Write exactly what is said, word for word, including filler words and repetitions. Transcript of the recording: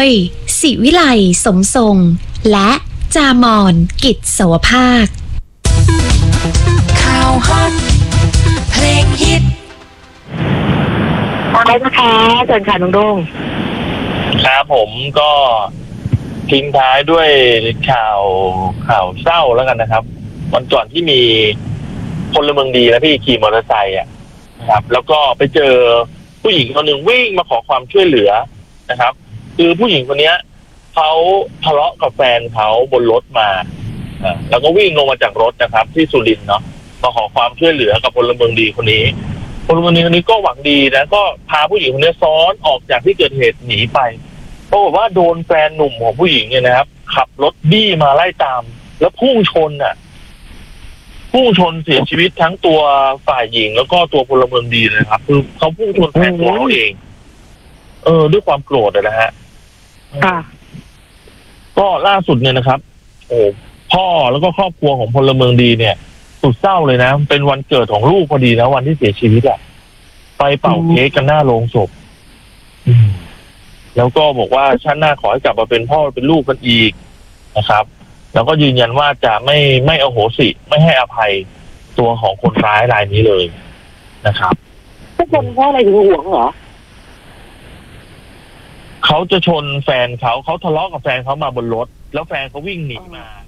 ยศิวิไลสมทรงและจามอนกิจสวภาคข่าวฮอตเพลงฮิตได้นะคะเชิญค่ะน้องโด่งครับผมก็ทิ้งท้ายด้วยข่าวข่าวเศร้าแล้วกันนะครับวันก่อนที่มีพลเมืองดีนะพี่ขี่มอเตอร์ไซค์อ่ะครับแล้วก็ไปเจอผู้หญิงคนหนึ่งวิ่งมาขอความช่วยเหลือนะครับคือผู้หญิงคนนี้เขาทะเลาะกับแฟนเขาบนรถมาแล้วก็วิ่งลงมาจากรถนะครับที่สุรินทร์เนาะมาขอความช่วยเหลือกับพลเมืองดีคนนี้พลเมืองดีคนนี้ก็หวังดีนะก็พาผู้หญิงคนนี้ซ้อนออกจากที่เกิดเหตุหนีไปเพราะว่าโดนแฟนหนุ่มของผู้หญิงเนี่ยนะครับขับรถบี้มาไล่ตามแล้วพุ่งชนอ่ะพุ่งชนเสียชีวิตทั้งตัวฝ่ายหญิงแล้วก็ตัวพลเมืองดีนะครับคือเขาพุ่งชนแฟนตัวเขาเองเออด้วยความโกรธนะฮะค่ะก็ล่าสุดเนี่ยนะครับโอ้พ่อแล้วก็ครอบครัวของพลเมืองดีเนี่ยสุดเศร้าเลยนะเป็นวันเกิดของลูกพอดีนะวันที่เสียชีวิตอ่ะไปเป่าเค้กกันหน้าโรงศพแล้วก็บอกว่าชาติหน้าขอให้กลับมาเป็นพ่อเป็นลูกกันอีกนะครับแล้วก็ยืนยันว่าจะไม่ไม่อโหสิไม่ให้อภัยตัวของคนร้ายรายนี้เลยนะครับทุกคนเพราะอะไรถึงห่วงเหรอเขาจะชนแฟนเขาเขาทะเลาะกับแฟนเขามาบนรถแล้วแฟนเขาวิ่งหนีมา